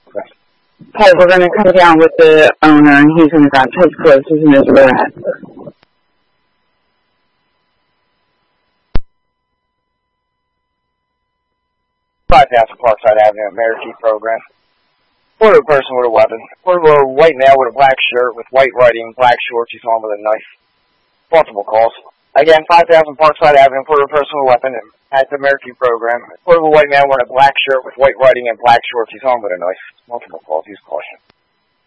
Okay, we're going to come down with the owner, and he's going to grab his clothes as soon as we're at. 5000 Parkside Avenue, Marquee program. Report of a person with a weapon. Report of a white male with a black shirt with white writing, black shorts. He's on with a knife. Multiple calls. Again, 5000 Parkside Avenue. Report of a person with a weapon at the Marquee program. Report of a white man wearing a black shirt with white writing and black shorts. He's on with a knife. Multiple calls. Use caution.